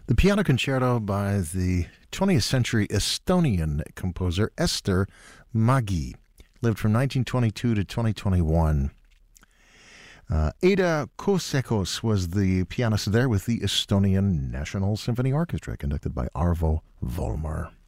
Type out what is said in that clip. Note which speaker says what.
Speaker 1: The piano concerto by the 20th century Estonian composer Ester Mägi. Lived from 1922 to 2021. Ada Kuusekos was the pianist there with the Estonian National Symphony Orchestra, conducted by Arvo Volmer.